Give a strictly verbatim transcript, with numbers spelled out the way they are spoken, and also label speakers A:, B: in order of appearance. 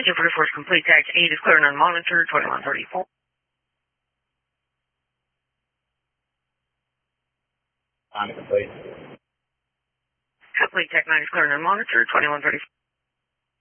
A: Thank you for the first complete tax. eight is clear and unmonitored, twenty-one thirty-four.
B: I'm complete.
A: Complete tech nine is clear and unmonitored, twenty-one thirty-four.